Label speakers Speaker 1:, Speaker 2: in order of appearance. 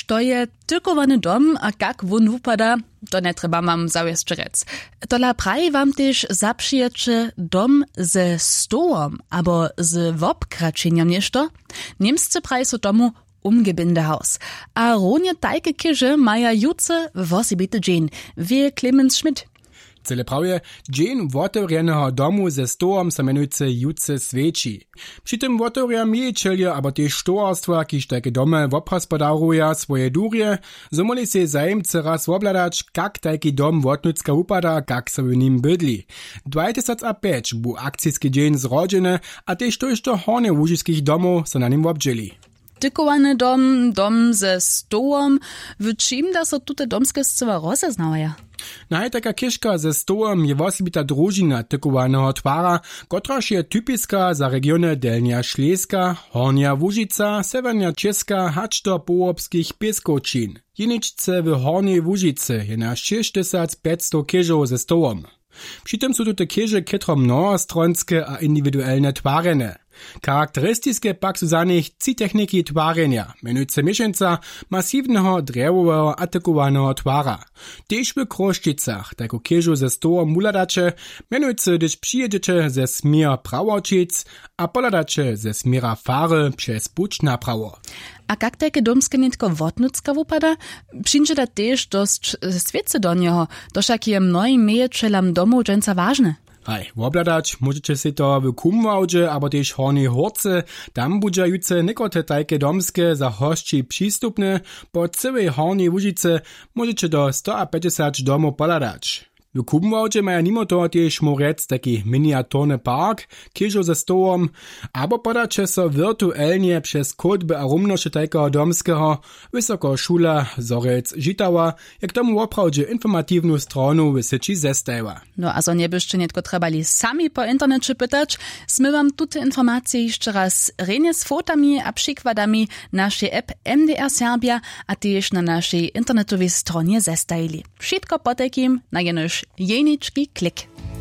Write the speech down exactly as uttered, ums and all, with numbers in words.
Speaker 1: što je tykowany dom a kak wun wupada, to nie treba mam zawieść rec. Tola praji wam też zapřiječe dom ze stołom, abo z wobkračenjem nieszto. Niemscy praji so domu Umgebindehaus. A ronie tajke kirze maja juce wosibite dżen, wie Clemens Schmidt.
Speaker 2: Cele prawie dżen wotewrjeneho domu ze stołom se menujce juce sveči. Przy tym wotewrja miejčelje, abo te stołarstwa, kiž takie domy wopraspodaruja swoje durje, so moli se zajemce raz wobladać, kak taki dom wotnucka upada, kak se w nim bydli. dwa tysiące pięć bu akcijski dżen zrodzene, a tež to jeszcze horne łužiskich domów se na nim wobdźeli.
Speaker 1: Tykowany dom, dom ze stołom, w czym da so tute domskie scywa rozeznawaja?
Speaker 2: Najtaka kiška ze stołom je wosibita družina tykowaneho twara, kotraž je typiska za regiony Delnia Šleska, Hornia Łužica, Severnia Česka, hač do połobskich Pieskočin. Jeničce w Hornej Łužice je na šest tysięcy pięćset kiežov ze stołom. Przy tym są tute kieže ketro mnohostronskie a indywidualne twarene. Charakterystyczne pak su za nich trzy techniki twarenia, menujce mieszanca masywnego drewowego atakowanego twara. Tež w kroščicach, tako kiežu ze stołom muladacze, menujce, gdyż przyjedziecie ze smiera prawočic, a poladacze ze smiera fary przez puć na prawo.
Speaker 1: A kak takie domskie nitko wotnucka wupada? Przyjdzie da też dość świece do niego, doszak je mnoim miejeczelam domu dżęca ważne.
Speaker 2: Aj, wobladać możecie się to w Kumwałdzie, abo też Hornej Horce, tam budża juce niekotre tajke domskie za hości przystupne, po całej Hornej Łužice możecie do sto pięćdziesiąt domów poladać. W Kumwałdzie maja nimo toho też morec taki miniaturny park, kiežo ze stołom, abo podacie so wirtualnie przez kodby a rumnosze tajkeho domskeho, wysoko szula, Zorec, Žitava, jak tomu oprawdzie informativnu stronu w syci zestawa.
Speaker 1: No a so nie byście nietko trebali sami po internecie pytać, smy wam tute informacje jeszcze raz renie z fotami a przykładami naszej app M D R Serbia, a też na naszej internetowej stronie zestajili. Wszystko po takim na jenoż jeniczki klik.